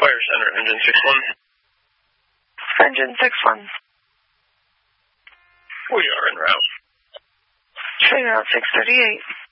Fire Center, engine 6-1. Engine 6-1. We are en route. Train route 638.